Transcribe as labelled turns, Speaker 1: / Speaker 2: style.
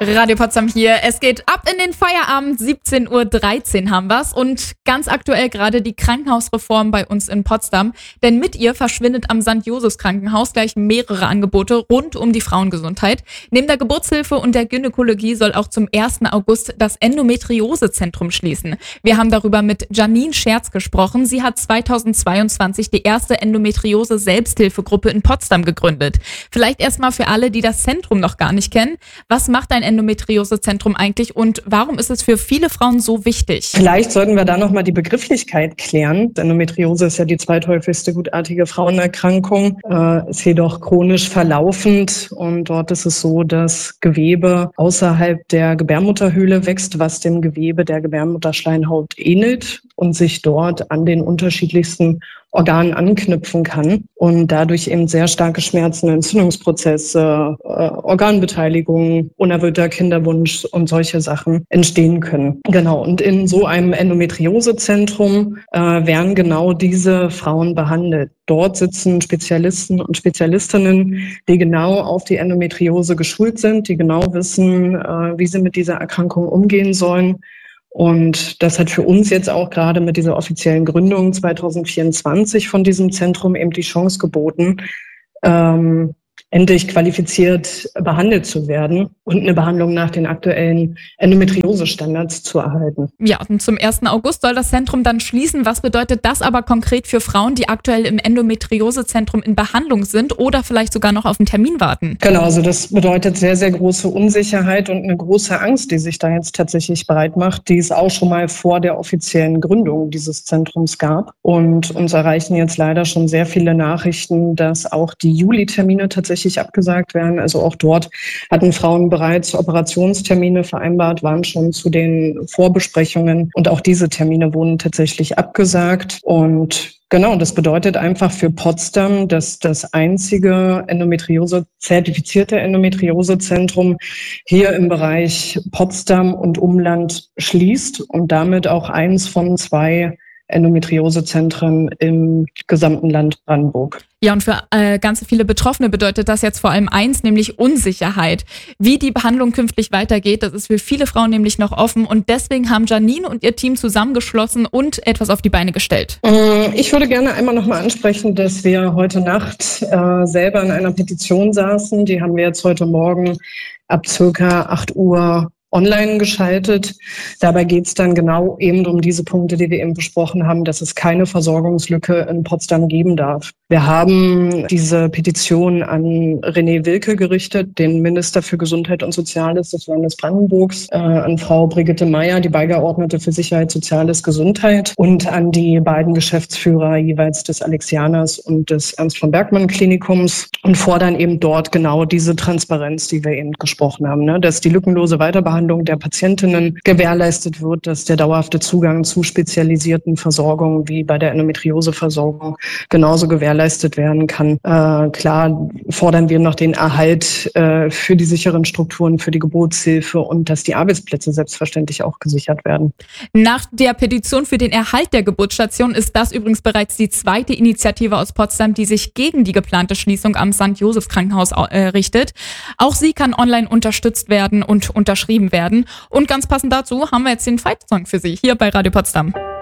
Speaker 1: Radio Potsdam hier. Es geht ab in den Feierabend. 17:13 Uhr haben wir's. Und ganz aktuell gerade die Krankenhausreform bei uns in Potsdam. Denn mit ihr verschwindet am St. Josephs Krankenhaus gleich mehrere Angebote rund um die Frauengesundheit. Neben der Geburtshilfe und der Gynäkologie soll auch zum 1. August das Endometriosezentrum schließen. Wir haben darüber mit Janine Scherz gesprochen. Sie hat 2022 die erste Endometriose-Selbsthilfegruppe in Potsdam gegründet. Vielleicht erstmal für alle, die das Zentrum noch gar nicht kennen. Was macht ein Endometriosezentrum eigentlich und warum ist es für viele Frauen so wichtig?
Speaker 2: Vielleicht sollten wir da nochmal die Begrifflichkeit klären. Endometriose ist ja die zweithäufigste gutartige Frauenerkrankung, ist jedoch chronisch verlaufend und dort ist es so, dass Gewebe außerhalb der Gebärmutterhöhle wächst, was dem Gewebe der Gebärmutterschleimhaut ähnelt und sich dort an den unterschiedlichsten Organen anknüpfen kann und dadurch eben sehr starke Schmerzen, Entzündungsprozesse, Organbeteiligung, unerfüllter Kinderwunsch und solche Sachen entstehen können. Genau, und in so einem Endometriosezentrum werden genau diese Frauen behandelt. Dort sitzen Spezialisten und Spezialistinnen, die genau auf die Endometriose geschult sind, die genau wissen, wie sie mit dieser Erkrankung umgehen sollen. Und das hat für uns jetzt auch gerade mit dieser offiziellen Gründung 2024 von diesem Zentrum eben die Chance geboten, endlich qualifiziert behandelt zu werden und eine Behandlung nach den aktuellen Endometriose-Standards zu erhalten.
Speaker 1: Ja, und zum 1. August soll das Zentrum dann schließen. Was bedeutet das aber konkret für Frauen, die aktuell im Endometriosezentrum in Behandlung sind oder vielleicht sogar noch auf einen Termin warten?
Speaker 2: Genau, also das bedeutet sehr, sehr große Unsicherheit und eine große Angst, die sich da jetzt tatsächlich breit macht, die es auch schon mal vor der offiziellen Gründung dieses Zentrums gab. Und uns erreichen jetzt leider schon sehr viele Nachrichten, dass auch die Juli-Termine tatsächlich abgesagt werden. Also auch dort hatten Frauen bereits Operationstermine vereinbart, waren schon zu den Vorbesprechungen und auch diese Termine wurden tatsächlich abgesagt. Und genau, das bedeutet einfach für Potsdam, dass das einzige zertifizierte Endometriosezentrum hier im Bereich Potsdam und Umland schließt und damit auch eins von 2 Endometriosezentren im gesamten Land Brandenburg.
Speaker 1: Ja, und für ganz viele Betroffene bedeutet das jetzt vor allem eins, nämlich Unsicherheit. Wie die Behandlung künftig weitergeht, das ist für viele Frauen nämlich noch offen. Und deswegen haben Janine und ihr Team zusammengeschlossen und etwas auf die Beine gestellt.
Speaker 2: Ich würde gerne einmal nochmal ansprechen, dass wir heute Nacht selber in einer Petition saßen. Die haben wir jetzt heute Morgen ab circa 8 Uhr online geschaltet. Dabei geht es dann genau eben um diese Punkte, die wir eben besprochen haben, dass es keine Versorgungslücke in Potsdam geben darf. Wir haben diese Petition an René Wilke gerichtet, den Minister für Gesundheit und Soziales des Landes Brandenburgs, an Frau Brigitte Meyer, die Beigeordnete für Sicherheit, Soziales, Gesundheit und an die beiden Geschäftsführer jeweils des Alexianers und des Ernst von Bergmann Klinikums und fordern eben dort genau diese Transparenz, die wir eben gesprochen haben, ne? Dass die lückenlose Weiterbehandlung der Patientinnen gewährleistet wird, dass der dauerhafte Zugang zu spezialisierten Versorgungen wie bei der Endometrioseversorgung genauso gewährleistet werden kann. Klar fordern wir noch den Erhalt für die sicheren Strukturen, für die Geburtshilfe und dass die Arbeitsplätze selbstverständlich auch gesichert werden.
Speaker 1: Nach der Petition für den Erhalt der Geburtsstation ist das übrigens bereits die zweite Initiative aus Potsdam, die sich gegen die geplante Schließung am St. Josephs Krankenhaus richtet. Auch sie kann online unterstützt werden und unterschrieben werden. Und ganz passend dazu haben wir jetzt den Fight-Song für Sie hier bei Radio Potsdam.